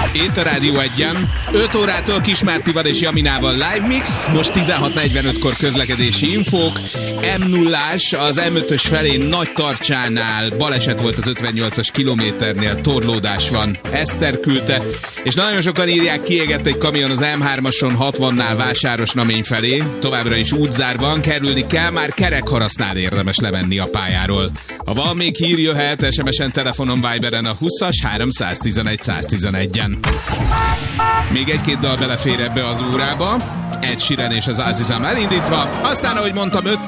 Itt a Rádió 1-en. 5 órától Kismártival és Jaminával live mix, most 16:45-kor közlekedési infók. M0-ás, az M5-ös felé Nagy Tartsánál baleset volt az 58-as kilométernél, torlódás van. Eszter küldte, és nagyon sokan írják, kiégett egy kamion az M3-ason 60-nál Vásárosnamény felé, továbbra is útzárban, kerülni kell, már Kerekharasznál érdemes lemenni a pályáról. Ha van még hír, jöhet SMS-en, telefonon, Viberen a 20-as 311 111-en. Még egy-két dal belefér ebbe az órába. Ed Sheeran és az Azizam elindítva. Aztán, ahogy mondtam, 5